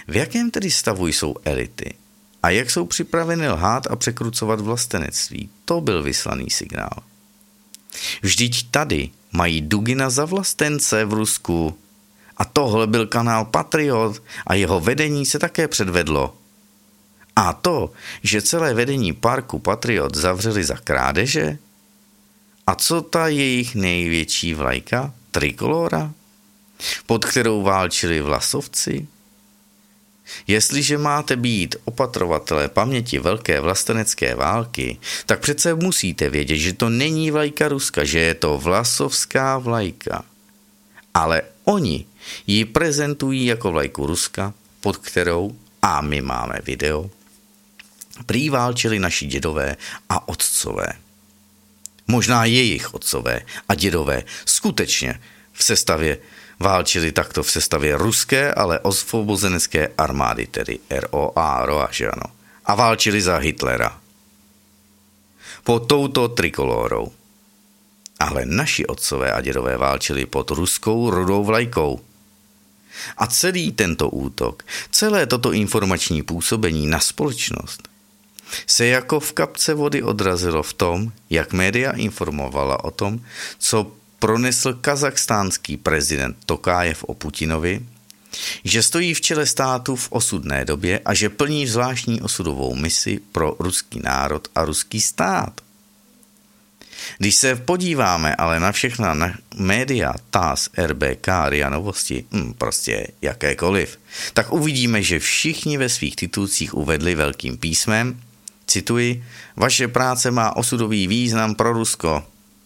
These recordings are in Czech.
V jakém tedy stavu jsou elity? A jak jsou připraveny lhát a překrucovat vlastenectví? To byl vyslaný signál. Vždyť tady mají Dugina za vlastence v Rusku. A tohle byl kanál Patriot a jeho vedení se také předvedlo. A to, že celé vedení parku Patriot zavřeli za krádeže? A co ta jejich největší vlajka? Trikolora? Pod kterou válčili vlasovci? Jestliže máte být opatrovatelé paměti velké vlastenecké války, tak přece musíte vědět, že to není vlajka Ruska, že je to vlasovská vlajka. Ale oni ji prezentují jako vlajku Ruska, pod kterou, a my máme video, prý válčili naši dědové a otcové. Možná jejich otcové a dědové skutečně v sestavě válčili takto v sestavě ruské, ale osvobozenecké armády, tedy ROA, že ano. A válčili za Hitlera. Pod touto trikolórou. Ale naši otcové a dědové válčili pod ruskou rudou vlajkou. A celý tento útok, celé toto informační působení na společnost se jako v kapce vody odrazilo v tom, jak média informovala o tom, co pronesl kazachstánský prezident Tokájev o Putinovi, že stojí v čele státu v osudné době a že plní zvláštní osudovou misi pro ruský národ a ruský stát. Když se podíváme ale na všechna média, TASS, RBK, RIA Novosti, prostě jakékoliv, tak uvidíme, že všichni ve svých titulcích uvedli velkým písmem, cituji, vaše práce má osudový význam pro Rusko.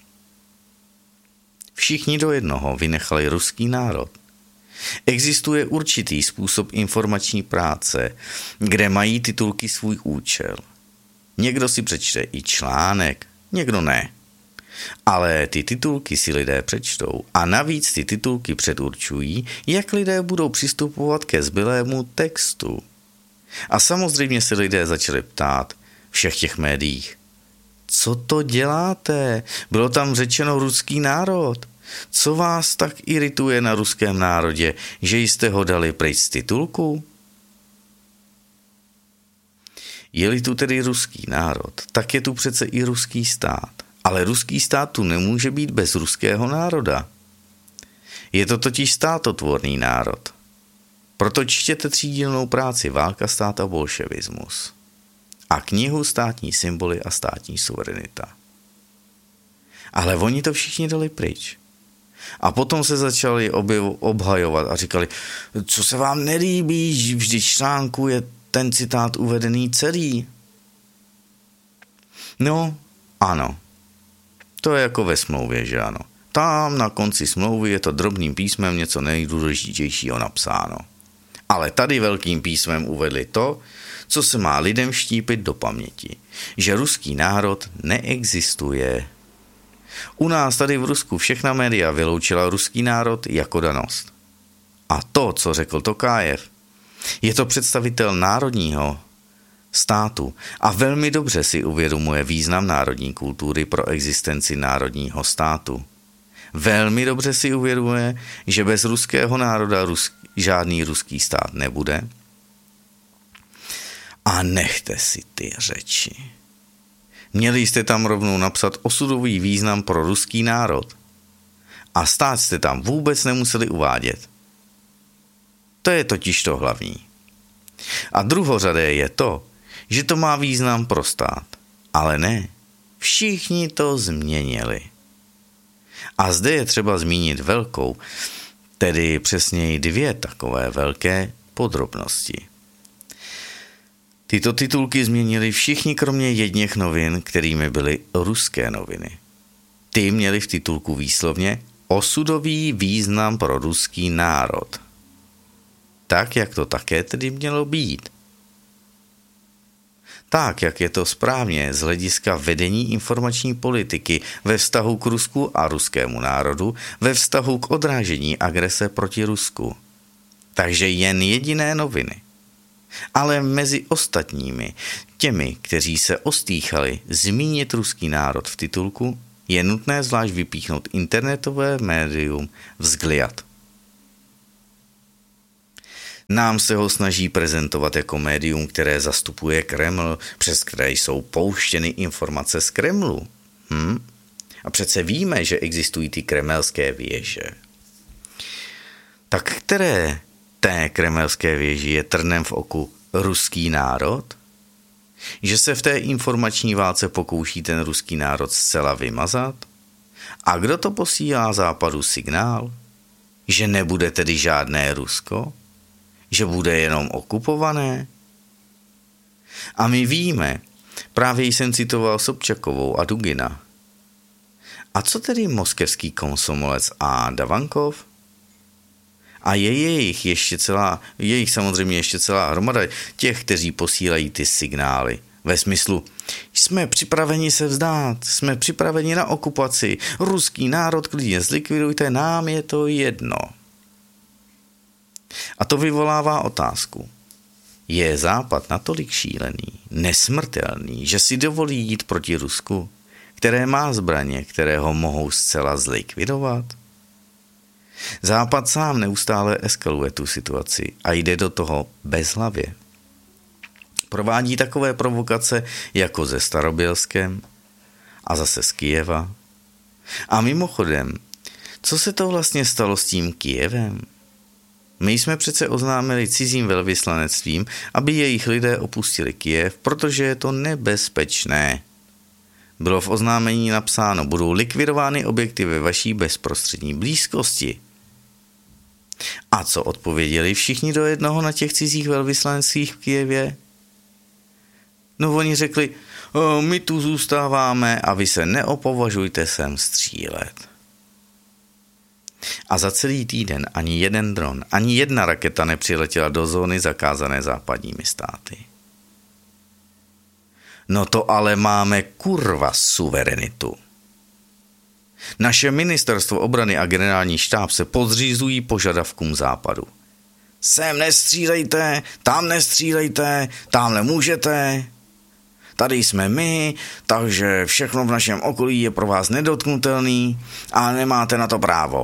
Všichni do jednoho vynechali ruský národ. Existuje určitý způsob informační práce, kde mají titulky svůj účel. Někdo si přečte i článek, někdo ne. Ale ty titulky si lidé přečtou a navíc ty titulky předurčují, jak lidé budou přistupovat ke zbylému textu. A samozřejmě se lidé začali ptát všech těch médiích. Co to děláte? Bylo tam řečeno ruský národ. Co vás tak irituje na ruském národě, že jste ho dali pryč z titulku? Je-li tu tedy ruský národ, tak je tu přece i ruský stát. Ale ruský stát tu nemůže být bez ruského národa. Je to totiž státotvorný národ. Proto čtěte třídílnou práci Válka, stát a bolševismus. A knihu Státní symboly a státní suverenita. Ale oni to všichni dali pryč. A potom se začali obhajovat a říkali, co se vám nelíbí, vždyť článku je ten citát uvedený celý. No, ano. To je jako ve smlouvě, že ano. Tam na konci smlouvy je to drobným písmem něco nejdůležitějšího napsáno. Ale tady velkým písmem uvedli to, co se má lidem štípit do paměti. Že ruský národ neexistuje. U nás tady v Rusku všechna média vyloučila ruský národ jako danost. A to, co řekl Tokájev, je to představitel národního státu a velmi dobře si uvědomuje význam národní kultury pro existenci národního státu. Velmi dobře si uvědomuje, že bez ruského národa žádný ruský stát nebude. A nechte si ty řeči. Měli jste tam rovnou napsat osudový význam pro ruský národ. A stát jste tam vůbec nemuseli uvádět. To je totiž to hlavní. A druhořadé je to, že to má význam pro stát. Ale ne, všichni to změnili. A zde je třeba zmínit velkou, tedy přesněji 2 takové velké podrobnosti. Tyto titulky změnili všichni kromě jedněch novin, kterými byly ruské noviny. Ty měli v titulku výslovně osudový význam pro ruský národ. Tak, jak to také tedy mělo být. Tak, jak je to správně z hlediska vedení informační politiky ve vztahu k Rusku a ruskému národu, ve vztahu k odrážení agrese proti Rusku. Takže jen jediné noviny. Ale mezi ostatními, těmi, kteří se ostýchali zmínit ruský národ v titulku, je nutné zvlášť vypíchnout internetové médium Vzgliad. Nám se ho snaží prezentovat jako médium, které zastupuje Kreml, přes které jsou pouštěny informace z Kremlu. A přece víme, že existují ty kremelské věže. Tak které té kremelské věži je trnem v oku ruský národ? Že se v té informační válce pokouší ten ruský národ zcela vymazat? A kdo to posílá Západu signál? Že nebude tedy žádné Rusko? Že bude jenom okupované? A my víme, právě jsem citoval Sobčakovou a Dugina. A co tedy moskevský komsomolec a Davankov? A je jejich samozřejmě ještě celá hromada těch, kteří posílají ty signály. Ve smyslu, jsme připraveni se vzdát, jsme připraveni na okupaci, ruský národ klidně zlikvidujte, nám je to jedno. A to vyvolává otázku. Je Západ natolik šílený, nesmrtelný, že si dovolí jít proti Rusku, které má zbraně, které ho mohou zcela zlikvidovat? Západ sám neustále eskaluje tu situaci a jde do toho bezhlavě. Provádí takové provokace jako ze Starobělskem a zase z Kyjeva. A mimochodem, co se to vlastně stalo s tím Kyjevem? My jsme přece oznámili cizím velvyslanectvím, aby jejich lidé opustili Kyjev, protože je to nebezpečné. Bylo v oznámení napsáno, budou likvidovány objekty ve vaší bezprostřední blízkosti. A co odpověděli všichni do jednoho na těch cizích velvyslanectvích v Kyjevě? No oni řekli, my tu zůstáváme a vy se neopovažujte sem střílet. A za celý týden ani jeden dron, ani jedna raketa nepřiletěla do zóny zakázané západními státy. No to ale máme kurva suverenitu. Naše ministerstvo obrany a generální štáb se podřízují požadavkům Západu. Sem nestřílejte, tam nemůžete. Tady jsme my, takže všechno v našem okolí je pro vás nedotknutelný a nemáte na to právo.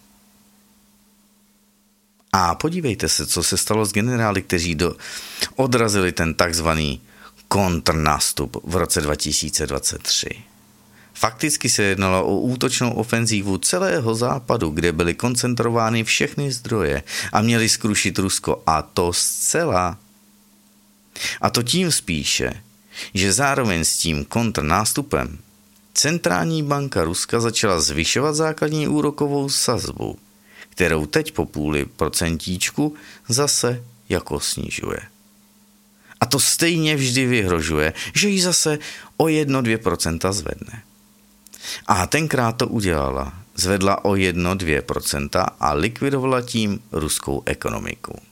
A podívejte se, co se stalo s generály, kteří odrazili ten takzvaný kontrnástup v roce 2023. Fakticky se jednalo o útočnou ofenzívu celého západu, kde byly koncentrovány všechny zdroje a měli zkrušit Rusko, a to zcela. A to tím spíše, že zároveň s tím kontrnástupem centrální banka Ruska začala zvyšovat základní úrokovou sazbu, kterou teď po 0,5% zase jako snižuje. A to stejně vždy vyhrožuje, že ji zase o 1-2% zvedne. A tenkrát to udělala. Zvedla o 1-2% a likvidovala tím ruskou ekonomiku.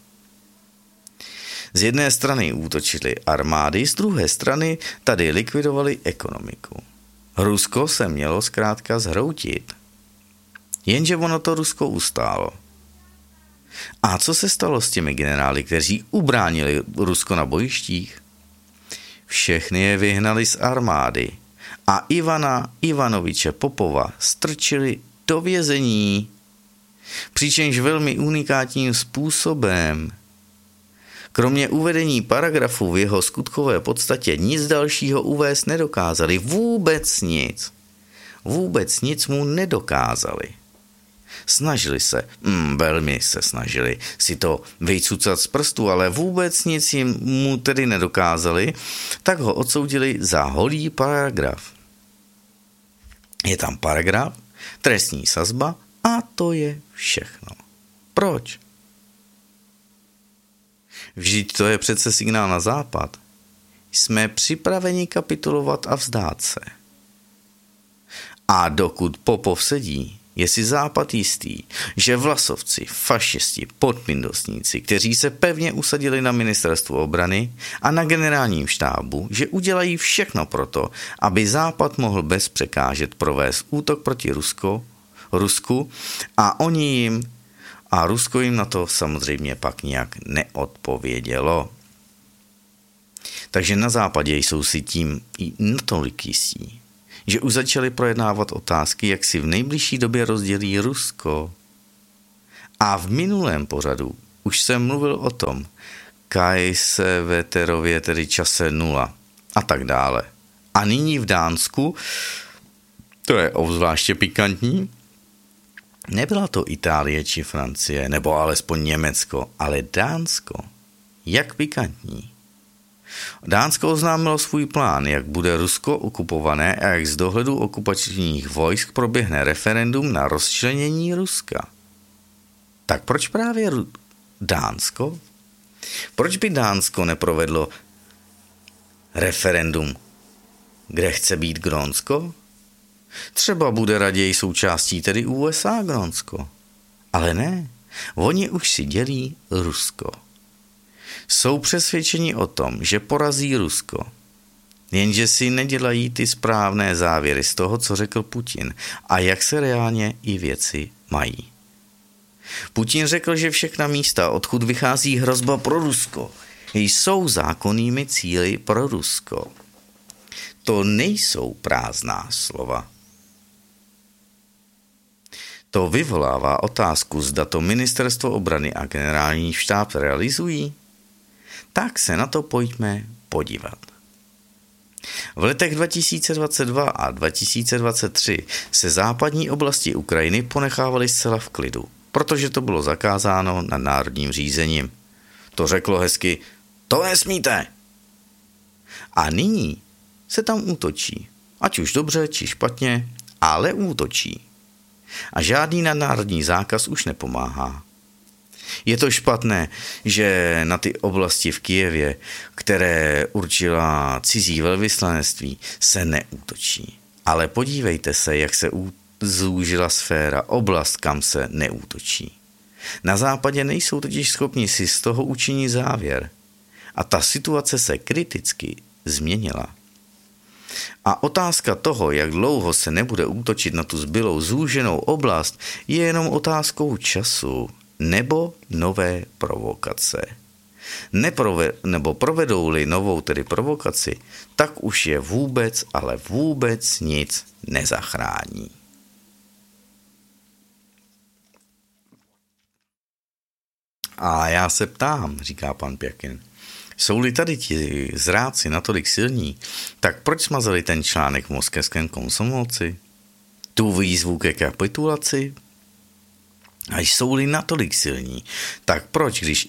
Z jedné strany útočily armády, z druhé strany tady likvidovali ekonomiku. Rusko se mělo zkrátka zhroutit. Jenže ono to Rusko ustálo. A co se stalo s těmi generály, kteří ubránili Rusko na bojištích? Všechny je vyhnali z armády a Ivana Ivanoviče Popova strčili do vězení. Přičemž velmi unikátním způsobem. Kromě uvedení paragrafu v jeho skutkové podstatě nic dalšího uvést nedokázali. Vůbec nic. Vůbec nic mu nedokázali. Snažili se, velmi se snažili si to vycucat z prstu, ale vůbec nic mu tedy nedokázali, tak ho odsoudili za holý paragraf. Je tam paragraf, trestní sazba a to je všechno. Proč? Vždyť to je přece signál na západ. Jsme připraveni kapitulovat a vzdát se. A dokud Popov sedí, je si Západ jistý, že vlasovci, fašisti, podpindosníci, kteří se pevně usadili na ministerstvu obrany a na generálním štábu, že udělají všechno proto, aby Západ mohl bez překážet provést útok proti Rusku a Rusko jim na to samozřejmě pak nějak neodpovědělo. Takže na západě jsou si tím i natolik jistí, že už začali projednávat otázky, jak si v nejbližší době rozdělí Rusko. A v minulém pořadu Už jsem mluvil o tom. Kajse Veterově, tedy čase 0 a tak dále. A nyní v Dánsku, to je obzvláště pikantní, nebyla to Itálie či Francie, nebo alespoň Německo, ale Dánsko. Jak pikantní. Dánsko oznámilo svůj plán, jak bude Rusko okupované a jak z dohledu okupačních vojsk proběhne referendum na rozčlenění Ruska. Tak proč právě Dánsko? Proč by Dánsko neprovedlo referendum, kde chce být Grónsko? Třeba bude raději součástí tedy USA Grónsko. Ale ne, oni už si dělí Rusko. Jsou přesvědčeni o tom, že porazí Rusko. Jenže si nedělají ty správné závěry z toho, co řekl Putin a jak se reálně i věci mají. Putin řekl, že všechna místa, odkud vychází hrozba pro Rusko, jsou zákonnými cíli pro Rusko. To nejsou prázdná slova. To vyvolává otázku, zda to ministerstvo obrany a generální štáb realizují. Tak se na to pojďme podívat. V letech 2022 a 2023 se západní oblasti Ukrajiny ponechávaly zcela v klidu, protože to bylo zakázáno nad národním řízením. To řeklo hezky, to nesmíte. A nyní se tam útočí, ať už dobře či špatně, ale útočí. A žádný nadnárodní zákaz už nepomáhá. Je to špatné, že na ty oblasti v Kyjevě, které určila cizí velvyslanectví, se neútočí. Ale podívejte se, jak se zúžila sféra, oblast, kam se neútočí. Na západě nejsou totiž schopni si z toho učinit závěr. A ta situace se kriticky změnila. A otázka toho, jak dlouho se nebude útočit na tu zbylou zúženou oblast, je jenom otázkou času nebo nové provokace. Nebo provedou-li novou tedy provokaci, tak už je vůbec, ale vůbec nic nezachrání. A já se ptám, říká pan Pjakin, jsou-li tady ti zrádci natolik silní, tak proč smazali ten článek v moskevském Komsomolci? Tu výzvu ke kapitulaci? A jsou-li natolik silní, tak proč, když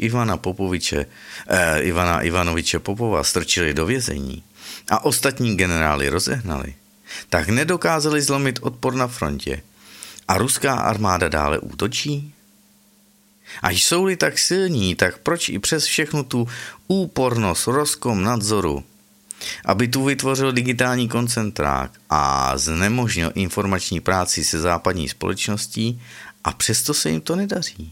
Ivana Ivanoviče Popova strčili do vězení a ostatní generály rozehnali, tak nedokázali zlomit odpor na frontě a ruská armáda dále útočí? A jsou-li tak silní, tak proč i přes všechnu tu úpornost Roskomnadzoru, aby tu vytvořil digitální koncentrák a znemožnil informační práci se západní společností, a přesto se jim to nedaří?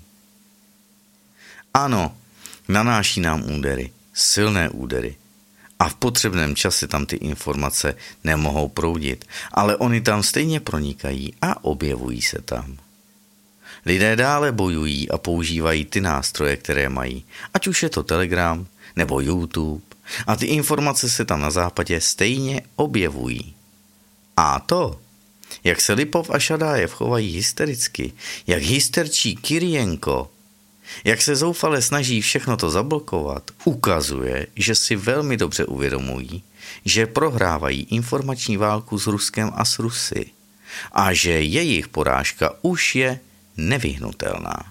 Ano, nanáší nám údery, silné údery. A v potřebném čase tam ty informace nemohou proudit, ale oni tam stejně pronikají a objevují se tam. Lidé dále bojují a používají ty nástroje, které mají, ať už je to Telegram nebo YouTube, a ty informace se tam na západě stejně objevují. A to, jak se Lipov a Šadájev chovají hystericky, jak hysterčí Kyrienko, jak se zoufale snaží všechno to zablokovat, ukazuje, že si velmi dobře uvědomují, že prohrávají informační válku s Ruskem a s Rusy a že jejich porážka už je nevyhnutelná.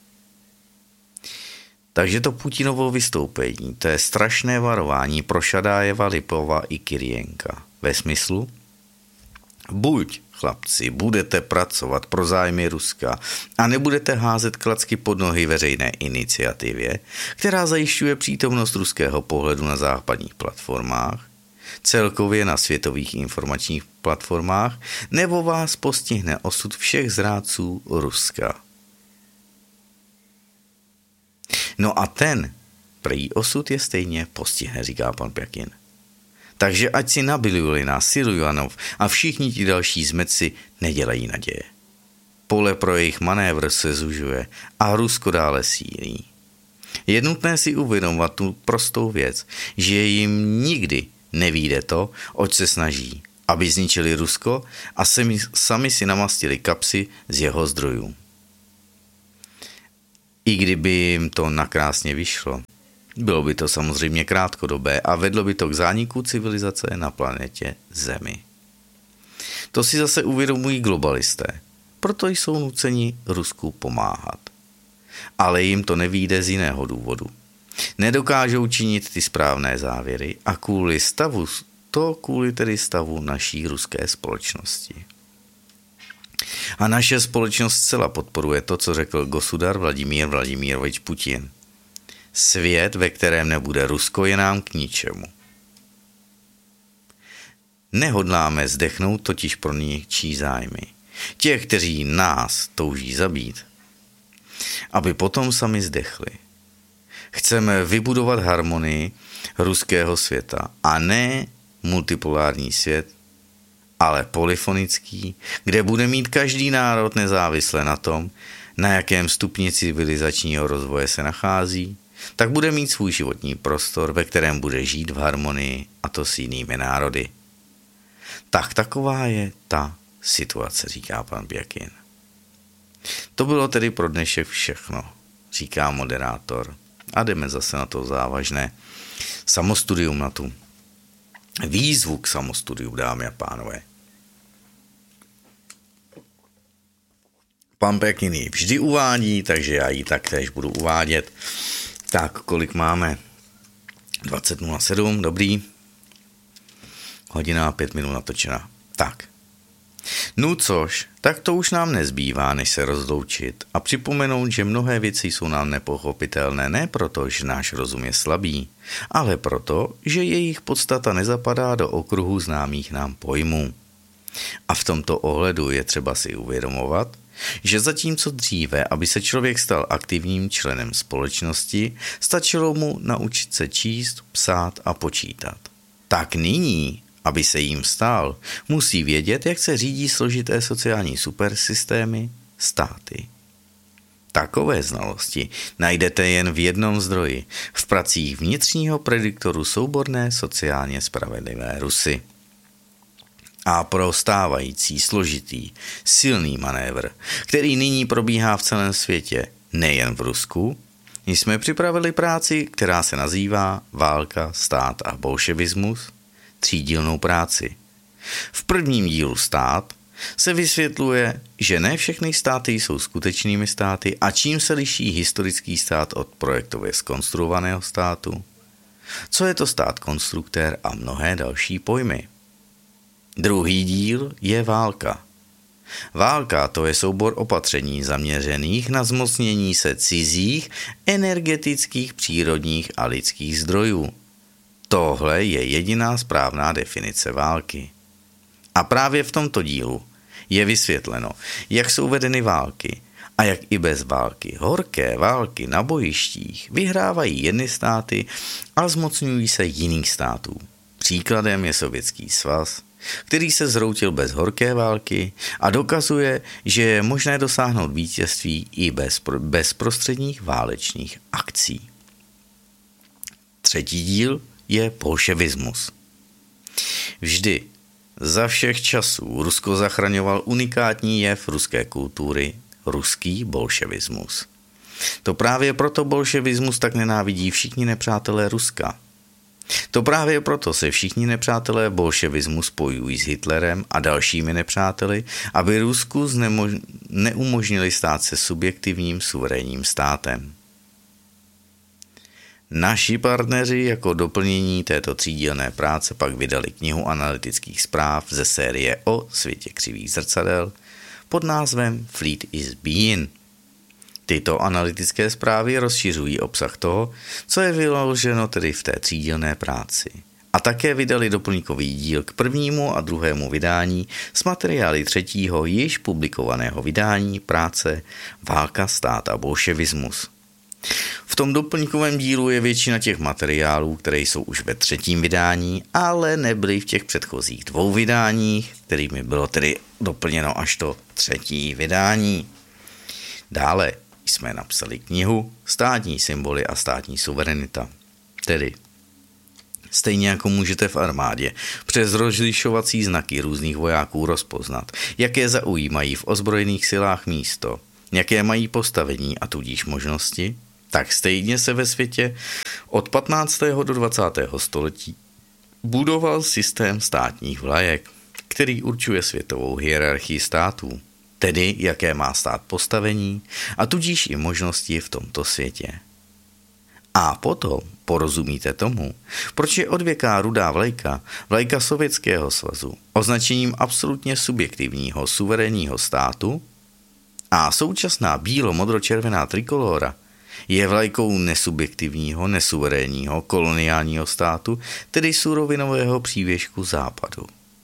Takže to Putinovo vystoupení, to je strašné varování pro Šadájeva, Lipova i Kyrienka. Ve smyslu, buď, chlapci, budete pracovat pro zájmy Ruska a nebudete házet klacky pod nohy veřejné iniciativě, která zajišťuje přítomnost ruského pohledu na západních platformách, celkově na světových informačních platformách, nebo vás postihne osud všech zrádců Ruska. No a ten prý osud je stejně postihne, říká pan Pjakin. Takže ať si Nabiliulina, Silujanov a všichni ti další zmetci nedělají naděje. Pole pro jejich manévr se zužuje a Rusko dále sílí. Je nutné si uvědomovat tu prostou věc, že jim nikdy nevyjde to, oč se snaží, aby zničili Rusko a sami si namastili kapsy z jeho zdrojů. I kdyby jim to nakrásně vyšlo, bylo by to samozřejmě krátkodobé a vedlo by to k zániku civilizace na planetě Zemi. To si zase uvědomují globalisté, proto jsou nuceni Rusku pomáhat. Ale jim to nevyjde z jiného důvodu. Nedokážou činit ty správné závěry a kvůli stavu naší ruské společnosti. A naše společnost zcela podporuje to, co řekl gosudar Vladimír Vladimirovič Putin. Svět, ve kterém nebude Rusko, je nám k ničemu. Nehodláme zdechnout totiž pro něčí zájmy. Těch, kteří nás touží zabít, aby potom sami zdechli. Chceme vybudovat harmonii ruského světa a ne multipolární svět, ale polyfonický, kde bude mít každý národ nezávisle na tom, na jakém stupni civilizačního rozvoje se nachází, tak bude mít svůj životní prostor, ve kterém bude žít v harmonii, a to s jinými národy. Tak taková je ta situace, říká pan Bjakin. To bylo tedy pro dnešek všechno, říká moderátor. A jdeme zase na to závažné samostudium, na tu výzvu k samostudiu, dámy a pánové. Pan Bjakin ji vždy uvádí, takže já ji taktéž budu uvádět. Tak, kolik máme? 20:07, dobrý. Hodina a 5 minut natočena. Tak. No což, tak to už nám nezbývá, než se rozloučit a připomenout, že mnohé věci jsou nám nepochopitelné ne proto, že náš rozum je slabý, ale proto, že jejich podstata nezapadá do okruhu známých nám pojmů. A v tomto ohledu je třeba si uvědomovat, že zatímco dříve, aby se člověk stal aktivním členem společnosti, stačilo mu naučit se číst, psát a počítat. Tak nyní, aby se jím stal, musí vědět, jak se řídí složité sociální supersystémy, státy. Takové znalosti najdete jen v jednom zdroji, v pracích vnitřního prediktoru souborné sociálně spravedlivé Rusy. A pro stávající složitý, silný manévr, který nyní probíhá v celém světě, nejen v Rusku, jsme připravili práci, která se nazývá Válka, stát a bolševismus, třídílnou práci. V prvním dílu Stát se vysvětluje, že ne všechny státy jsou skutečnými státy a čím se liší historický stát od projektově zkonstruovaného státu, co je to stát konstruktér a mnohé další pojmy. Druhý díl je Válka. Válka to je soubor opatření zaměřených na zmocnění se cizích, energetických, přírodních a lidských zdrojů. Tohle je jediná správná definice války. A právě v tomto dílu je vysvětleno, jak jsou vedeny války a jak i bez války, horké války na bojištích vyhrávají jedny státy a zmocňují se jiných států. Příkladem je Sovětský svaz, který se zhroutil bez horké války a dokazuje, že je možné dosáhnout vítězství i bez bezprostředních válečných akcí. Třetí díl je bolševismus. Vždy, za všech časů, Rusko zachraňoval unikátní jev ruské kultury, ruský bolševismus. To právě proto bolševismus tak nenávidí všichni nepřátelé Ruska. To právě proto se všichni nepřátelé bolševismu spojují s Hitlerem a dalšími nepřáteli, aby Rusku neumožnili stát se subjektivním suverénním státem. Naši partneři jako doplnění této třídílné práce pak vydali knihu analytických zpráv ze série o světě křivých zrcadel pod názvem Fleet is Being. Tyto analytické zprávy rozšiřují obsah toho, co je vyloženo tedy v té třídílné práci. A také vydali doplňkový díl k prvnímu a druhému vydání s materiály třetího již publikovaného vydání práce Válka, stát a bolševismus. V tom doplňkovém dílu je většina těch materiálů, které jsou už ve třetím vydání, ale nebyly v těch předchozích dvou vydáních, kterými bylo tedy doplněno až to třetí vydání. Dále jsme napsali knihu Státní symboly a státní suverenita. Tedy stejně jako můžete v armádě přes rozlišovací znaky různých vojáků rozpoznat, jaké zaujímají v ozbrojených silách místo, jaké mají postavení a tudíž možnosti, tak stejně se ve světě od 15. do 20. století budoval systém státních vlajek, který určuje světovou hierarchii států, tedy jaké má stát postavení a tudíž i možnosti v tomto světě. A potom porozumíte tomu, proč je odvěká rudá vlajka, vlajka Sovětského svazu, označením absolutně subjektivního suverénního státu a současná bílo-modro-červená trikolóra je vlajkou nesubjektivního, nesuverénního koloniálního státu, tedy surovinového přívěšku západu.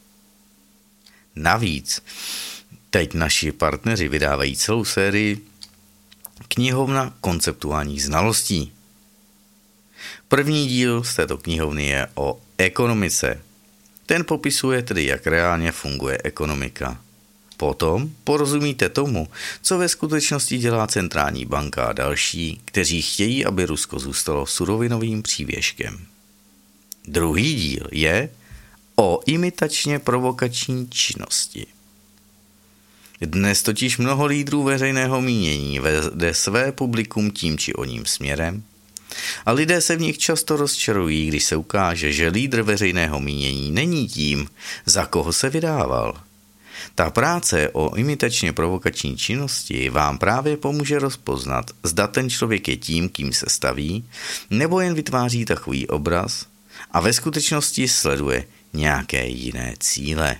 Navíc teď naši partneři vydávají celou sérii knihovna konceptuálních znalostí. První díl z této knihovny je o ekonomice. Ten popisuje tedy, jak reálně funguje ekonomika. Potom porozumíte tomu, co ve skutečnosti dělá centrální banka a další, kteří chtějí, aby Rusko zůstalo surovinovým přívěškem. Druhý díl je o imitačně provokační činnosti. Dnes totiž mnoho lídrů veřejného mínění vede své publikum tím či oním směrem a lidé se v nich často rozčarují, když se ukáže, že lídr veřejného mínění není tím, za koho se vydával. Ta práce o imitačně provokační činnosti vám právě pomůže rozpoznat, zda ten člověk je tím, kým se staví, nebo jen vytváří takový obraz a ve skutečnosti sleduje nějaké jiné cíle.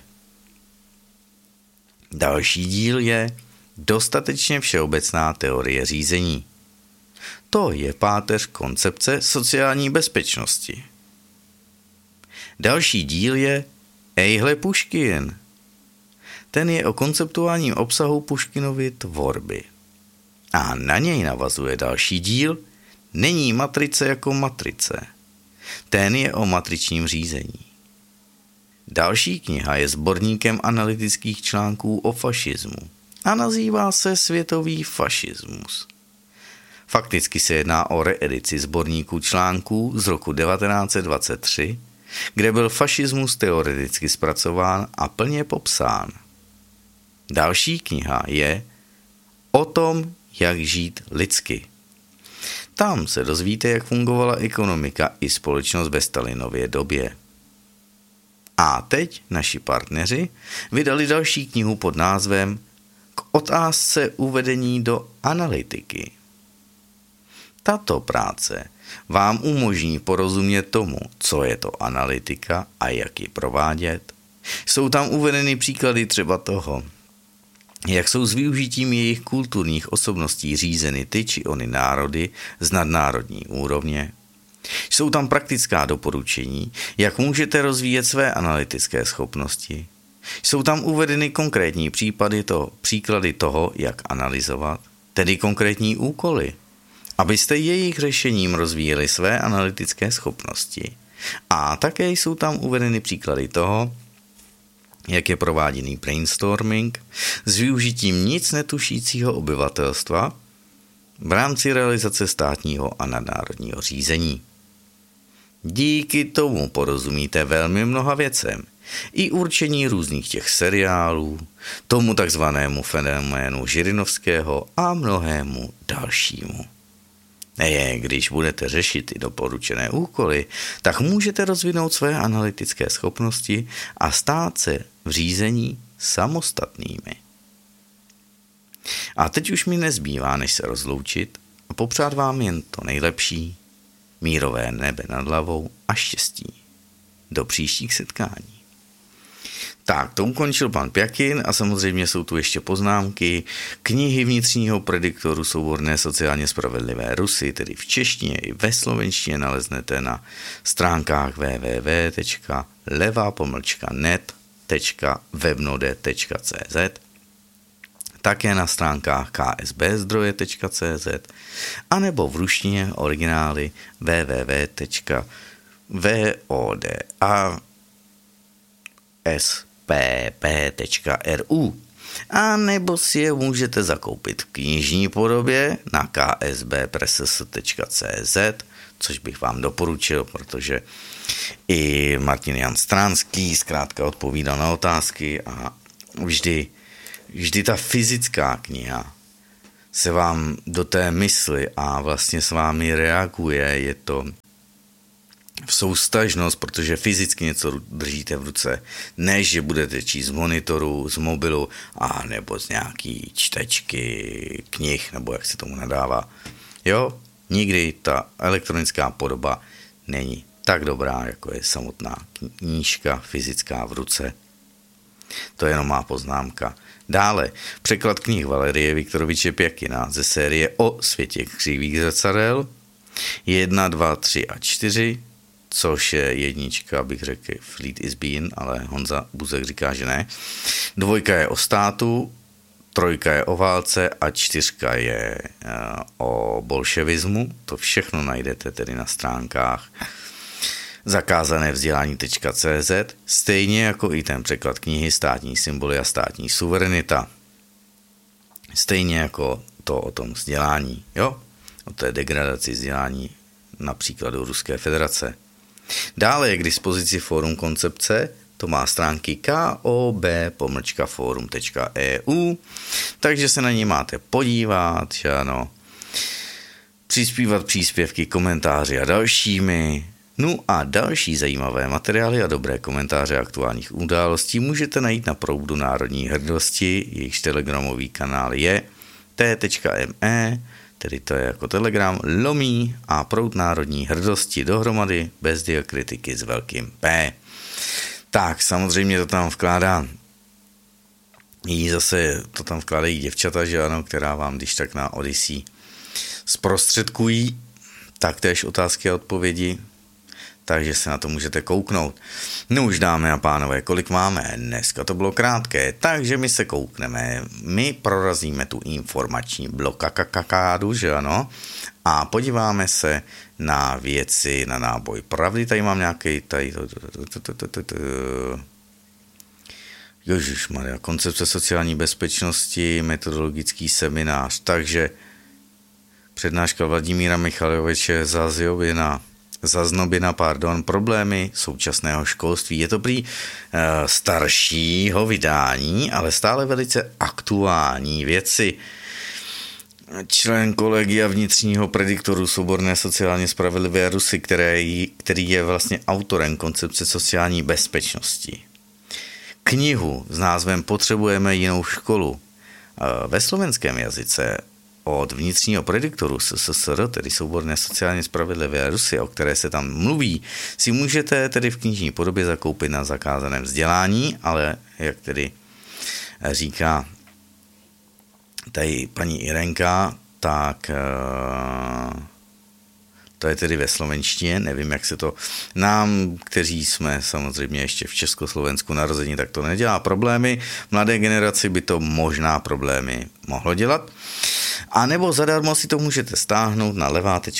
Další díl je dostatečně všeobecná teorie řízení. To je páteř koncepce sociální bezpečnosti. Další díl je Ejhle Puškin. Ten je o konceptuálním obsahu Puškinovy tvorby. A na něj navazuje další díl Není matrice jako matrice. Ten je o matričním řízení. Další kniha je sborníkem analytických článků o fašismu a nazývá se Světový fašismus. Fakticky se jedná o reedici sborníku článků z roku 1923, kde byl fašismus teoreticky zpracován a plně popsán. Další kniha je O tom, jak žít lidsky. Tam se dozvíte, jak fungovala ekonomika i společnost ve Stalinově době. A teď naši partneři vydali další knihu pod názvem K otázce uvedení do analytiky. Tato práce vám umožní porozumět tomu, co je to analytika a jak ji provádět. Jsou tam uvedeny příklady třeba toho, jak jsou s využitím jejich kulturních osobností řízeny ty či ony národy z nadnárodní úrovně. Jsou tam praktická doporučení, jak můžete rozvíjet své analytické schopnosti. Jsou tam uvedeny konkrétní příklady toho, jak analyzovat, tedy konkrétní úkoly, abyste jejich řešením rozvíjeli své analytické schopnosti. A také jsou tam uvedeny příklady toho, jak je prováděný brainstorming s využitím nic netušícího obyvatelstva v rámci realizace státního a nadnárodního řízení. Díky tomu porozumíte velmi mnoha věcem, i určení různých těch seriálů, tomu takzvanému fenoménu Žirinovského a mnohému dalšímu. Když budete řešit ty doporučené úkoly, tak můžete rozvinout své analytické schopnosti a stát se v řízení samostatnými. A teď už mi nezbývá, než se rozloučit a popřát vám jen to nejlepší, mírové nebe nad hlavou a štěstí. Do příštích setkání. Tak, to ukončil pan Pjakin a samozřejmě jsou tu ještě poznámky. Knihy vnitřního prediktoru Souborné sociálně spravedlivé Rusy, tedy v češtině i ve slovenštině, naleznete na stránkách www.leva-net.webnode.cz, také na stránkách ksbzdroje.cz anebo v ruštině originály www.voda.spp.ru a nebo si je můžete zakoupit v knižní podobě na ksbpress.cz, což bych vám doporučil, protože i Martin Jan Stránský zkrátka odpovídal na otázky a vždy ta fyzická kniha se vám do té mysli a vlastně s vámi reaguje, je to v soustažnost, protože fyzicky něco držíte v ruce, než že budete číst z monitoru, z mobilu a nebo z nějaký čtečky, knih, nebo jak se tomu nadává. Jo, nikdy ta elektronická podoba není tak dobrá, jako je samotná knížka fyzická v ruce. To je jenom má poznámka. Dále, překlad knih Valerie Viktoroviče Pěkina ze série O světě křivých zrcadel 1, 2, 3 a 4, což je jednička, bych řekl, Fleet is Bean, ale Honza Buzek říká, že ne. 2 je o státu, 3 je o válce a 4 je o bolševismu. To všechno najdete tedy na stránkách zakázanevzdělání.cz, stejně jako i ten překlad knihy Státní symboly a státní suverenita. Stejně jako to o tom vzdělání, jo? O té degradaci vzdělání na příkladu Ruské federace. Dále je k dispozici Fórum koncepce, to má stránky kob-forum.eu, takže se na ně máte podívat, že ano, přispívat příspěvky, komentáři a dalšími. No a další zajímavé materiály a dobré komentáře aktuálních událostí můžete najít na proudu Národní hrdosti, jejichž telegramový kanál je t.me, tedy to je jako telegram, lomí a proud Národní hrdosti dohromady bez diakritiky s velkým P. Tak, samozřejmě to tam vkládá vkládají děvčata, že ano, která vám když tak na Odyssey zprostředkují taktéž otázky a odpovědi, takže se na to můžete kouknout. No už, dámy a pánové, kolik máme? Dneska to bylo krátké, takže my se koukneme. My prorazíme tu informační blokakádu, že ano? A podíváme se na věci, na náboj pravdy. Tady mám nějaký, Ježišmarja, koncepce sociální bezpečnosti, metodologický seminář. Takže přednáška Vladimíra Michaloviče Zaznobina, problémy současného školství. Je to prý staršího vydání, ale stále velice aktuální věci. Člen kolegia vnitřního prediktoru Souborné sociálně spravedlivé Rusy, který je vlastně autorem koncepce sociální bezpečnosti. Knihu s názvem Potřebujeme jinou školu ve slovenském jazyce od vnitřního prediktoru SSSR, tedy Souborné sociálně spravedlivé Rusy, o které se tam mluví, si můžete tedy v knižní podobě zakoupit na zakázaném vzdělání, ale jak tedy říká tady paní Irenka, tak to je tedy ve slovenštině, nevím, jak se to nám, kteří jsme samozřejmě ještě v Československu narození, tak to nedělá problémy. Mladé generaci by to možná problémy mohlo dělat. A nebo zadarmo si to můžete stáhnout na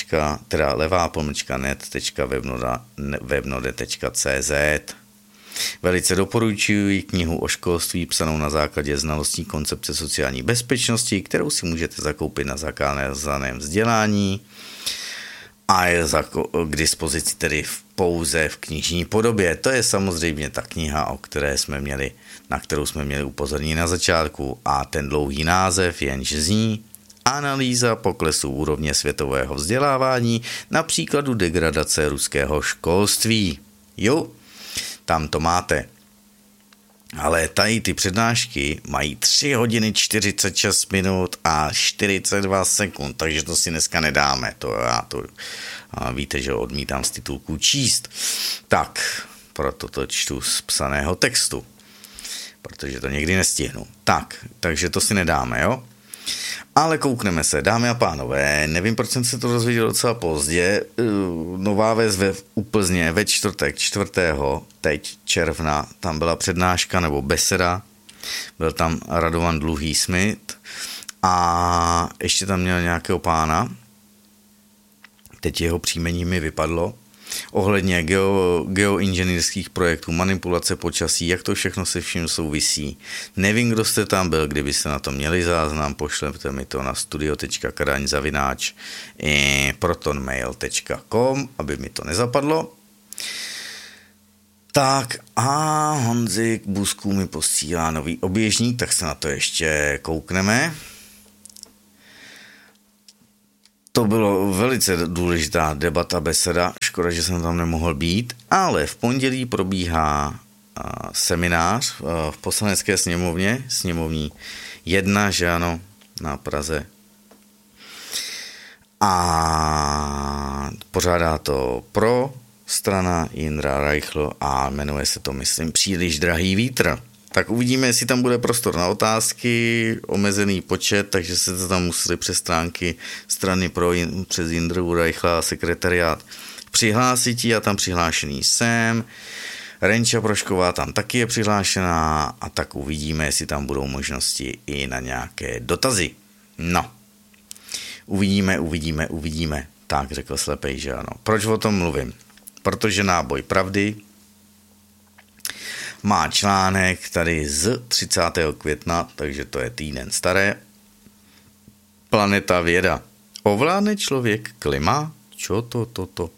levá.net.webnode.cz. Velice doporučuji knihu o školství psanou na základě znalostí koncepce sociální bezpečnosti, kterou si můžete zakoupit na zakázaném vzdělání a je k dispozici tedy pouze v knižní podobě. To je samozřejmě ta kniha, na kterou jsme měli upozornit na začátku, a ten dlouhý název jenž zní Analýza poklesu úrovně světového vzdělávání na příkladu degradace ruského školství. Jo, tam to máte. Ale tady ty přednášky mají 3 hodiny 46 minut a 42 sekund, takže to si dneska nedáme. Víte, že odmítám z titulků číst. Tak, proto to čtu z psaného textu, protože to někdy nestihnu. Takže to si nedáme, jo? Ale koukneme se, dámy a pánové, nevím, proč jsem se to dozvěděl docela pozdě. Nová Ves u Plzně ve čtvrtek 4. teď června, tam byla přednáška nebo beseda, byl tam Radovan Dluhý Smith a ještě tam měl nějakého pána, teď jeho příjmení mi vypadlo, ohledně geoinženýrských projektů, manipulace počasí, jak to všechno se vším souvisí. Nevím, kdo jste tam byl, kdybyste na to měli záznam, pošlete mi to na studio.kadaň@protonmail.com, aby mi to nezapadlo. Tak a Honzik Busků mi posílá nový oběžník, tak se na to ještě koukneme. To bylo velice důležitá debata, beseda. Škoda, že jsem tam nemohl být, ale v pondělí probíhá seminář v Poslanecké sněmovně, sněmovní 1, že ano, na Praze. A pořádá to pro strana Jindra Reichl a jmenuje se to, myslím, Příliš drahý vítr. Tak uvidíme, jestli tam bude prostor na otázky, omezený počet, takže se to tam museli přes stránky strany přes Jindru Reichla a sekretariát přihlásit. Já tam přihlášený jsem. Renča Prošková tam taky je přihlášená a tak uvidíme, jestli tam budou možnosti i na nějaké dotazy. No, uvidíme. Tak řekl slepej, že ano. Proč o tom mluvím? Protože Náboj pravdy má článek tady z 30. května, takže to je týden staré. Planeta věda. Ovládne člověk klima? Čo to?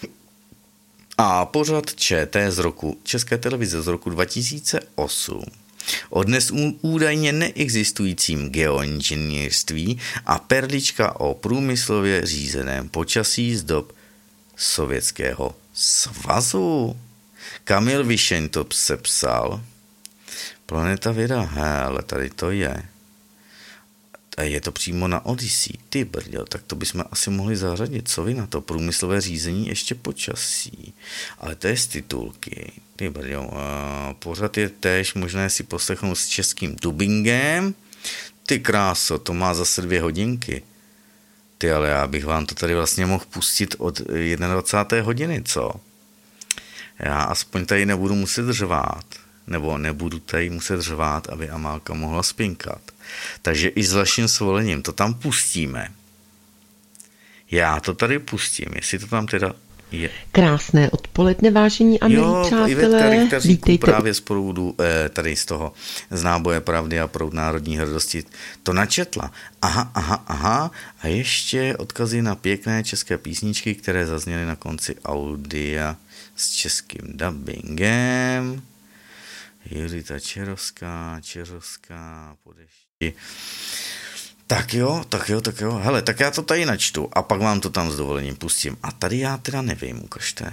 A pořad ČT z roku, České televize z roku 2008 o dnes údajně neexistujícím geoinženýrství a perlička o průmyslově řízeném počasí z dob Sovětského svazu. Kamil Višeň to sepsal. Planeta věda, hele, tady to je. A je to přímo na Odyssey. Ty brďo, tak to bychom asi mohli zařadit. Co vy na to? Průmyslové řízení ještě počasí. Ale to je z titulky. Ty brďo, pořád je též možné si poslechnout s českým dubbingem. Ty kráso, to má zase 2 hodinky. Ty, ale já bych vám to tady vlastně mohl pustit od 21. hodiny, co? Já aspoň tady nebudu muset řvát. Nebo nebudu tady muset řvát, aby Amálka mohla spinkat. Takže i s vaším svolením to tam pustíme. Já to tady pustím, jestli to tam teda je. Krásné odpoledne, vážení a milí přátelé. Vítejte. Právě z proudu, tady z toho, z Náboje pravdy a proud národní hrdosti to načetla. Aha. A ještě odkazy na pěkné české písničky, které zazněly na konci audia s českým dubbingem. Judita Čerovská, podešti. Tak jo. Hele, tak já to tady načtu a pak vám to tam s dovolením pustím. A tady já teda nevím, ukažte.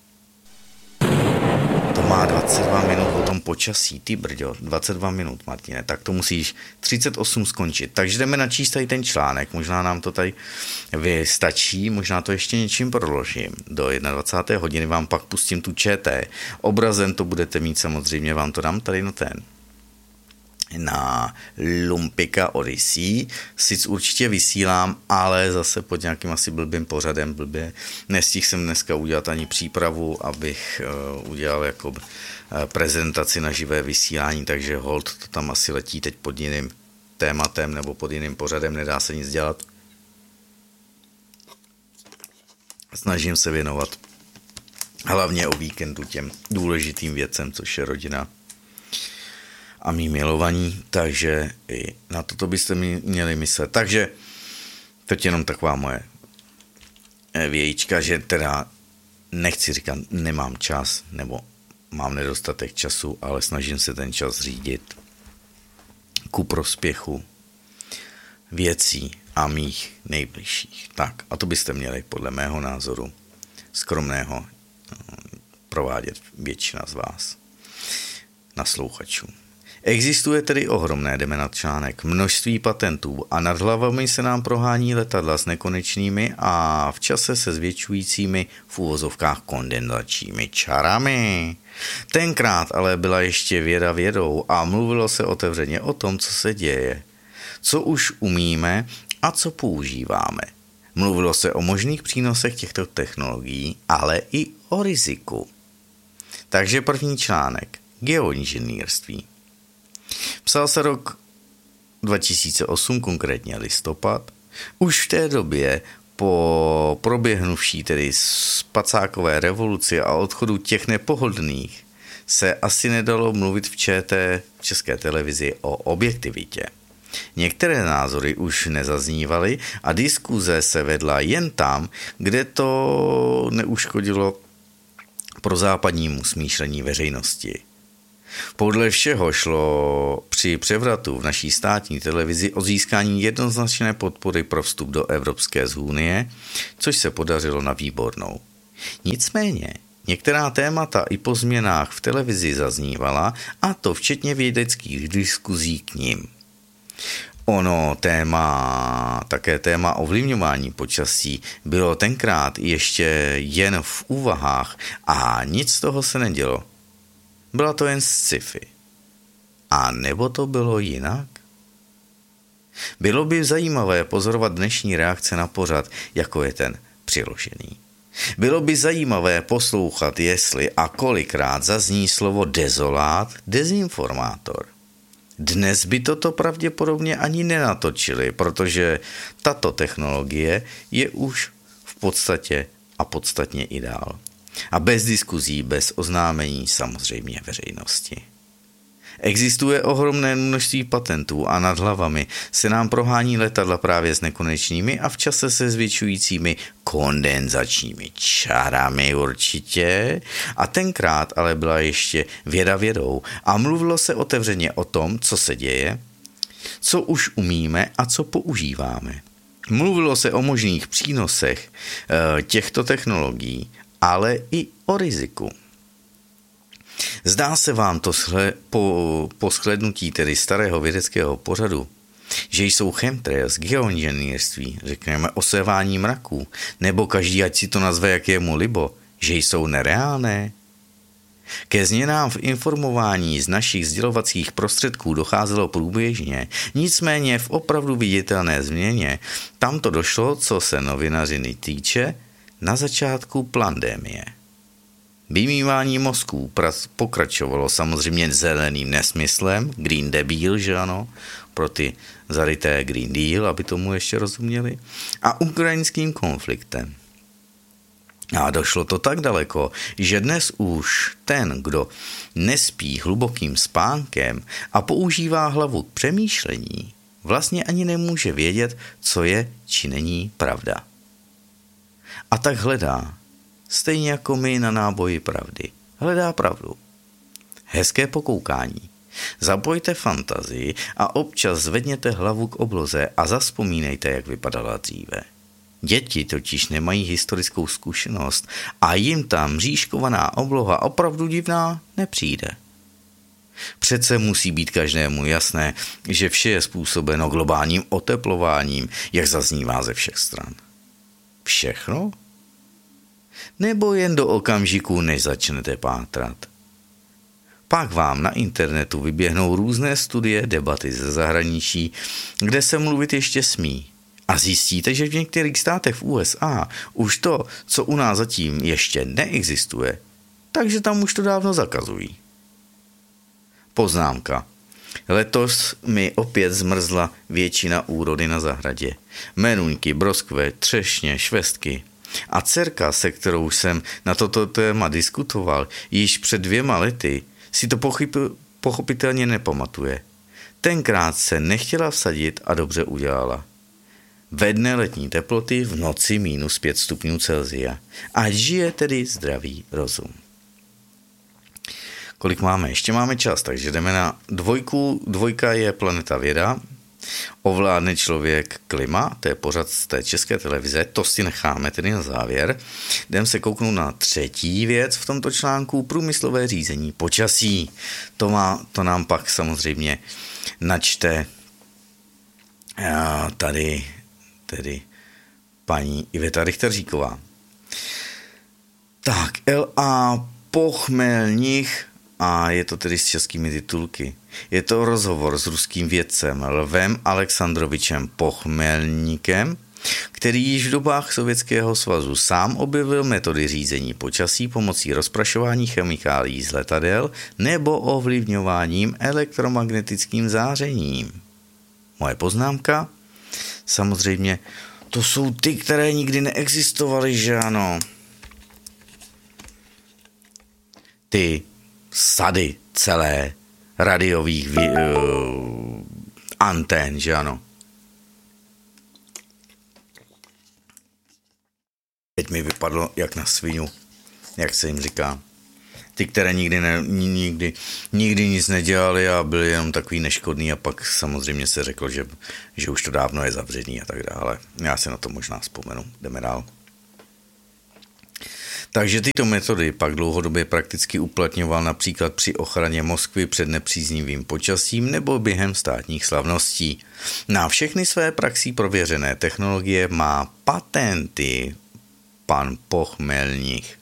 To má 22 minut o tom počasí, ty brďo, 22 minut, Martine, tak to musíš 38 skončit. Takže jdeme načíst tady ten článek, možná nám to tady vystačí, možná to ještě něčím proložím. Do 21. hodiny vám pak pustím tu ČT. Obrazem to budete mít samozřejmě, vám to dám tady na Lumpika Odyssey. Sice určitě vysílám, ale zase pod nějakým asi blbým pořadem, nestihl jsem dneska udělat ani přípravu, abych udělal jako prezentaci na živé vysílání, takže hold to tam asi letí teď pod jiným tématem nebo pod jiným pořadem, nedá se nic dělat. Snažím se věnovat hlavně o víkendu těm důležitým věcem, což je rodina a mý milovaní, takže i na toto byste měli myslet. Takže teď jenom taková moje vějíčka, že teda nechci říkat, nemám čas, nebo mám nedostatek času, ale snažím se ten čas řídit ku prospěchu věcí a mých nejbližších. Tak, a to byste měli podle mého názoru skromného provádět většina z vás, naslouchačů. Existuje tedy ohromné, jdeme na článek, množství patentů a nad hlavami se nám prohání letadla s nekonečnými a v čase se zvětšujícími v uvozovkách kondenzačními čarami. Tenkrát ale byla ještě věda vědou a mluvilo se otevřeně o tom, co se děje, co už umíme a co používáme. Mluvilo se o možných přínosech těchto technologií, ale i o riziku. Takže první článek. Geoinženýrství. Psal se rok 2008, konkrétně listopad. Už v té době po proběhnuvší tedy spacákové revoluci a odchodu těch nepohodlných se asi nedalo mluvit v České televizi o objektivitě. Některé názory už nezaznívaly a diskuze se vedla jen tam, kde to neuškodilo prozápadnímu smýšlení veřejnosti. Podle všeho šlo při převratu v naší státní televizi o získání jednoznačné podpory pro vstup do Evropské unie, což se podařilo na výbornou. Nicméně, některá témata i po změnách v televizi zaznívala, a to včetně vědeckých diskuzí k nim. Také téma ovlivňování počasí bylo tenkrát ještě jen v úvahách a nic z toho se nedělo. Byla to jen sci-fi. A nebo to bylo jinak? Bylo by zajímavé pozorovat dnešní reakce na pořad, jako je ten přiložený. Bylo by zajímavé poslouchat, jestli a kolikrát zazní slovo dezolát, dezinformátor. Dnes by toto pravděpodobně ani nenatočili, protože tato technologie je už v podstatě a podstatně i dál. A bez diskuzí, bez oznámení samozřejmě veřejnosti. Existuje ohromné množství patentů a nad hlavami se nám prohání letadla právě s nekonečnými a v čase se zvětšujícími kondenzačními čarami určitě. A tenkrát ale byla ještě věda vědou a mluvilo se otevřeně o tom, co se děje, co už umíme a co používáme. Mluvilo se o možných přínosech těchto technologií, ale i o riziku. Zdá se vám to po shlédnutí tedy starého vědeckého pořadu, že jsou chemtrails, geoinženýrství, řekněme osévání mraků, nebo každý ať si to nazve, jak je mu libo, že jsou nereálné? Ke změnám v informování z našich sdělovacích prostředků docházelo průběžně, nicméně v opravdu viditelné změně tam to došlo, co se novinařiny týče, na začátku pandemie. Vymývání mozků pokračovalo samozřejmě zeleným nesmyslem, Green Deal, že ano, pro ty zaryté Green Deal, aby tomu ještě rozuměli, a ukrajinským konfliktem. A došlo to tak daleko, že dnes už ten, kdo nespí hlubokým spánkem a používá hlavu k přemýšlení, vlastně ani nemůže vědět, co je či není pravda. A tak hledá, stejně jako my na náboji pravdy, hledá pravdu. Hezké pokoukání. Zapojte fantazii a občas zvedněte hlavu k obloze a zavzpomínejte, jak vypadala dříve. Děti totiž nemají historickou zkušenost a jim ta mřížkovaná obloha opravdu divná nepřijde. Přece musí být každému jasné, že vše je způsobeno globálním oteplováním, jak zaznívá ze všech stran. Všechno? Nebo jen do okamžiku, než začnete pátrat? Pak vám na internetu vyběhnou různé studie, debaty ze zahraničí, kde se mluvit ještě smí. A zjistíte, že v některých státech v USA už to, co u nás zatím ještě neexistuje, takže tam už to dávno zakazují. Poznámka. Letos mi opět zmrzla většina úrody na zahradě. Meruňky, broskve, třešně, švestky. A dcerka, se kterou jsem na toto téma diskutoval již před 2 lety, si to pochopitelně nepamatuje. Tenkrát se nechtěla vsadit a dobře udělala. Ve dne letní teploty, v noci -5 stupňů Celsia. Ať žije tedy zdravý rozum. Kolik máme? Ještě máme čas, takže jdeme na 2. 2 je Planeta věda. Ovládne člověk klima, to je pořad z té České televize, to si necháme tedy na závěr. Jdeme se kouknout na 3. věc v tomto článku, průmyslové řízení počasí. To nám pak samozřejmě načte tady tedy paní Iveta Richteříková. Tak, L.A. Pochmelnich, a je to tedy s českými titulky. Je to rozhovor s ruským vědcem Lvem Alexandrovičem Pochmelníkem, který již v dobách Sovětského svazu sám objevil metody řízení počasí pomocí rozprašování chemikálií z letadel nebo ovlivňováním elektromagnetickým zářením. Moje poznámka? Samozřejmě, to jsou ty, které nikdy neexistovaly, že ano? Ty sady celé radiových antén, že ano? Teď mi vypadlo jak na svinu, jak se jim říká. ty, které nikdy nic nedělali a byli jenom takový neškodný a pak samozřejmě se řeklo, že už to dávno je zavřený a tak dále. Já si na to možná vzpomenu. Jdeme dál. Takže tyto metody pak dlouhodobě prakticky uplatňoval například při ochraně Moskvy před nepříznivým počasím nebo během státních slavností. Na všechny své praxí prověřené technologie má patenty pan Pochmelnich.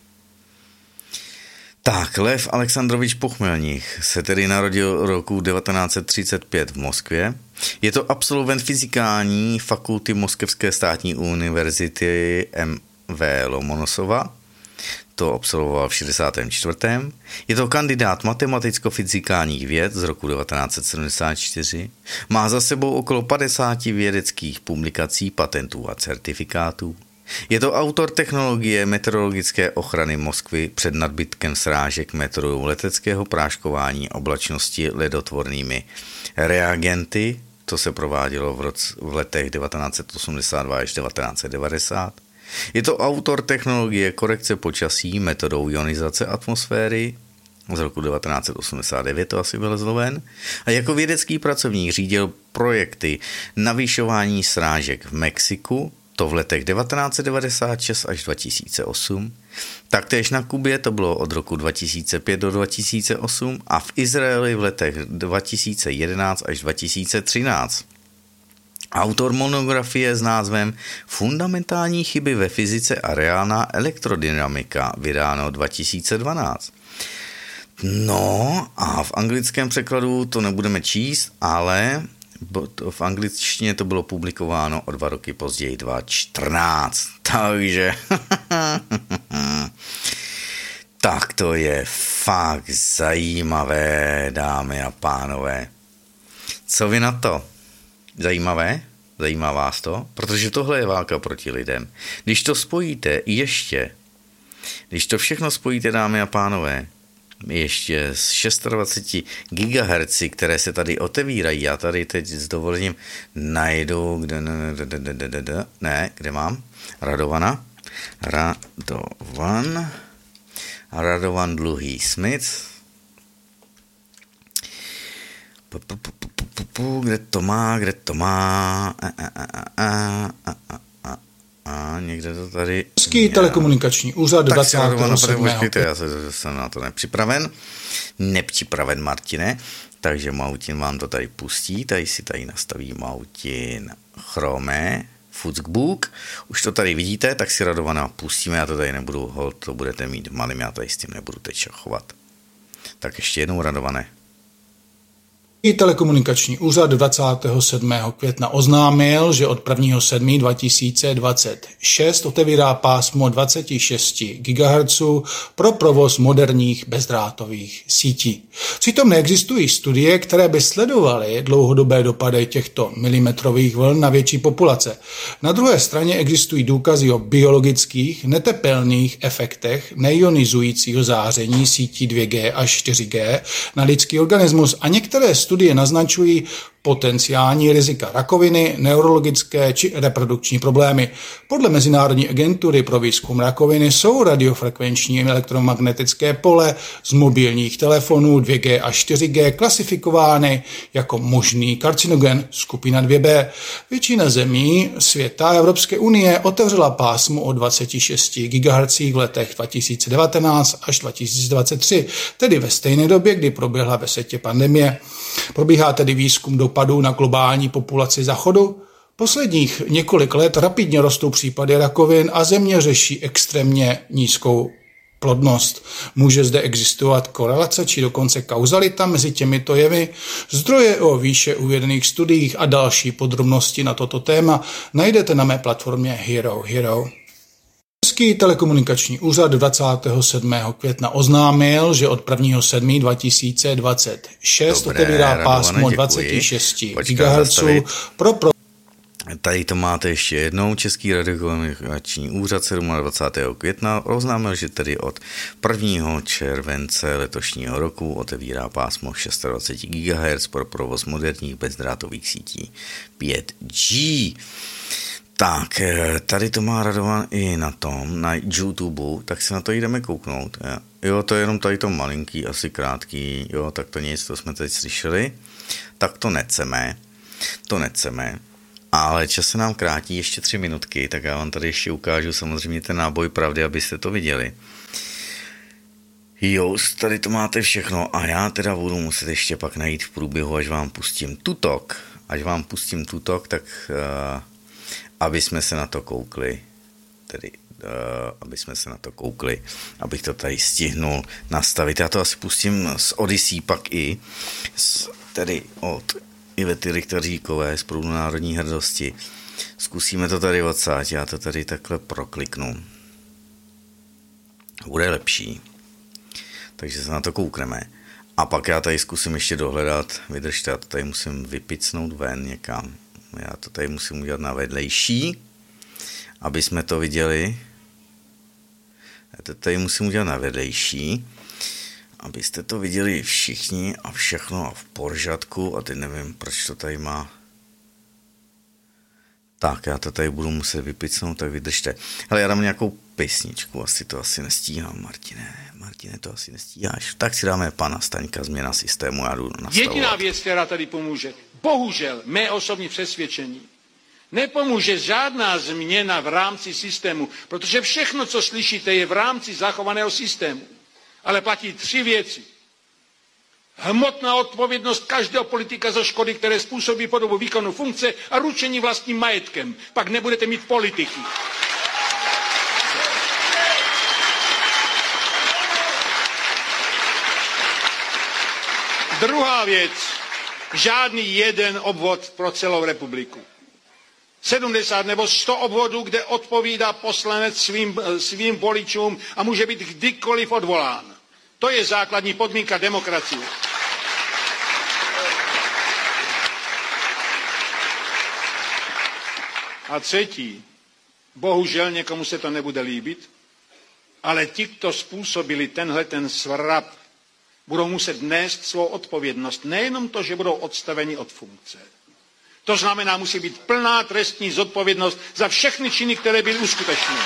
Tak, Lev Alexandrovič Pochmelnich se tedy narodil roku 1935 v Moskvě. Je to absolvent fyzikální fakulty Moskevské státní univerzity M.V. Lomonosova. To absolvoval v 64. Je to kandidát matematicko-fyzikálních věd z roku 1974. Má za sebou okolo 50 vědeckých publikací, patentů a certifikátů. Je to autor technologie meteorologické ochrany Moskvy před nadbytkem srážek metodou leteckého práškování oblačnosti ledotvornými reagenty. To se provádělo v letech 1982 až 1990. Je to autor technologie korekce počasí metodou ionizace atmosféry. Z roku 1989 to asi byl zloven. A jako vědecký pracovník řídil projekty navyšování srážek v Mexiku, to v letech 1996 až 2008. Taktéž na Kubě to bylo od roku 2005 do 2008 a v Izraeli v letech 2011 až 2013. Autor monografie s názvem Fundamentální chyby ve fyzice a reálná elektrodynamika, vydáno 2012. No a v anglickém překladu to nebudeme číst, ale v angličtině to bylo publikováno o 2 roky později, 2014. Takže tak to je fakt zajímavé, dámy a pánové. Co vy na to? Zajímavé? Zajímá vás to? Protože tohle je válka proti lidem. Když to spojíte když to všechno spojíte, dámy a pánové, ještě s 26 GHz, které se tady otevírají, já tady teď s dovolením najdu, kde mám? Radovan Dluhý Smith. Kde to má? Někde to tady... Český telekomunikační úřad 27. Já jsem na to nepřipraven, Martine, takže Mautin vám to tady pustí, tady si tady nastaví Mautin Chrome, Fuckbook, už to tady vidíte, tak si Radovana pustíme, já to tady nebudu, to budete mít v malým, já tady s tím nebudu teď šachovat. Tak ještě jednou, Radované. Telekomunikační úřad 27. května oznámil, že od 1.7.2026 otevírá pásmo 26 GHz pro provoz moderních bezdrátových sítí. Přitom neexistují studie, které by sledovaly dlouhodobé dopady těchto milimetrových vln na větší populace. Na druhé straně existují důkazy o biologických, netepelných efektech neionizujícího záření sítí 2G až 4G na lidský organismus a některé studie naznačují potenciální rizika rakoviny, neurologické či reprodukční problémy. Podle Mezinárodní agentury pro výzkum rakoviny jsou radiofrekvenční elektromagnetické pole z mobilních telefonů 2G a 4G klasifikovány jako možný karcinogen skupina 2B. Většina zemí světa Evropské unie otevřela pásmo o 26 GHz v letech 2019 až 2023, tedy ve stejné době, kdy proběhla ve světě pandemie. Probíhá tedy výzkum dopadů na globální populaci Západu. Posledních několik let rapidně rostou případy rakovin a země řeší extrémně nízkou plodnost. Může zde existovat korelace či dokonce kauzalita mezi těmito jevy? Zdroje o výše uvedených studiích a další podrobnosti na toto téma najdete na mé platformě Hero. Český telekomunikační úřad 27. května oznámil, že od 1.7.2026 otevírá pásmo 26 GHz pro Tady to máte ještě jednou. Český radiokomunikační úřad 27. května oznámil, že tedy od 1. července letošního roku otevírá pásmo 26 GHz pro provoz moderních bezdrátových sítí 5G. Tak, tady to má Radovan i na YouTube, tak se na to jdeme kouknout. Jo, to je jenom tady to malinký, asi krátký, jo, tak to nic, to jsme teď slyšeli. Tak to neceme, ale čas se nám krátí ještě 3 minutky, tak já vám tady ještě ukážu samozřejmě ten náboj pravdy, abyste to viděli. Jo, tady to máte všechno a já teda budu muset ještě pak najít v průběhu, až vám pustím tutok, tak aby jsme se na to koukli, abych to tady stihnul nastavit. Já to asi pustím z Odyssey pak tedy od Ivety Richteříkové z Proudu národní hrdosti. Zkusíme to tady odsáď, já to tady takhle prokliknu. Bude lepší. Takže se na to koukneme. A pak já tady zkusím ještě dohledat, vydržte, já to tady musím vypicnout ven někam. Já to tady musím udělat na vedlejší, aby jsme to viděli. Já to tady musím udělat na vedlejší, abyste to viděli všichni a všechno a v pořádku. A teď nevím, proč to tady má. Tak, já to tady budu muset vypicnout, tak vydržte. Hele, já dám nějakou písničku, asi to nestíhám, Martine, to asi nestíháš. Tak si dáme pana Staňka, změna systému, já jdu nastavovat. Jediná věc, která tady pomůže, bohužel, mé osobní přesvědčení, nepomůže žádná změna v rámci systému, protože všechno, co slyšíte, je v rámci zachovaného systému. Ale platí 3 věci. Hmotná odpovědnost každého politika za škody, které způsobí po dobu výkonu funkce a ručení vlastním majetkem. Pak nebudete mít politiky. Druhá věc. Žádný jeden obvod pro celou republiku. 70 nebo 100 obvodů, kde odpovídá poslanec svým voličům a může být kdykoliv odvolán. To je základní podmínka demokracie. A třetí, bohužel někomu se to nebude líbit, ale ti, kdo způsobili ten svrap, budou muset nést svou odpovědnost. Nejenom to, že budou odstaveni od funkce. To znamená, musí být plná trestní zodpovědnost za všechny činy, které byly uskutečněny.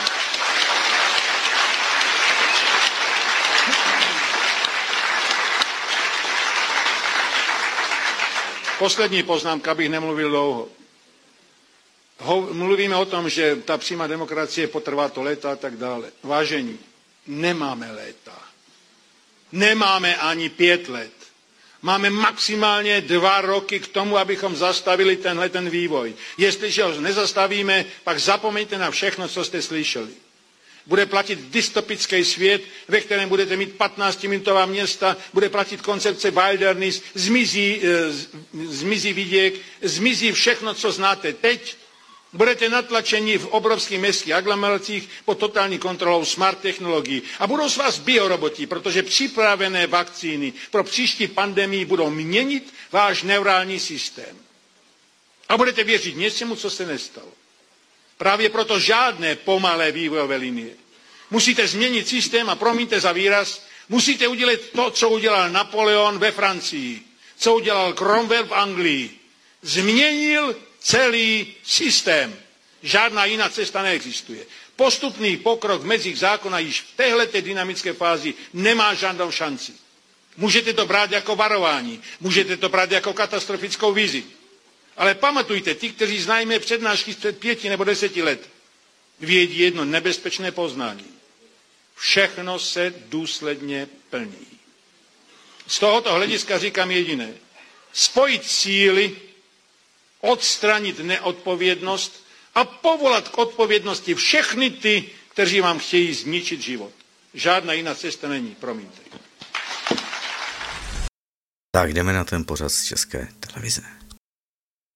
Poslední poznámka, abych nemluvil dlouho. Mluvíme o tom, že ta přímá demokracie potrvá to léta a tak dále. Vážení, nemáme léta. Nemáme ani 5 let. Máme maximálně 2 roky k tomu, abychom zastavili ten vývoj. Jestliže ho nezastavíme, pak zapomeňte na všechno, co jste slyšeli. Bude platit dystopický svět, ve kterém budete mít 15minutová města, bude platit koncepce wilderness, zmizí viděk, zmizí všechno, co znáte teď. Budete natlačeni v obrovských městských aglomeracích pod totální kontrolou smart technologií. A budou z vás bioroboti, protože připravené vakcíny pro příští pandemii budou měnit váš neurální systém. A budete věřit něčemu, co se nestalo. Právě proto žádné pomalé vývojové linie. Musíte změnit systém a promiňte za výraz, musíte udělat to, co udělal Napoleon ve Francii, co udělal Cromwell v Anglii. Změnil celý systém. Žádná jiná cesta neexistuje. Postupný pokrok v mezích zákona již v téhleté dynamické fázi nemá žádnou šanci. Můžete to brát jako varování, můžete to brát jako katastrofickou vizi. Ale pamatujte, ti, kteří znají mé přednášky před 5 nebo 10 let, vědí jedno nebezpečné poznání. Všechno se důsledně plní. Z tohoto hlediska říkám jediné. Spojit síly, odstranit neodpovědnost a povolat k odpovědnosti všechny ty, kteří vám chtějí zničit život. Žádná jiná cesta není, promiňte. Tak jdeme na ten pořad z České televize.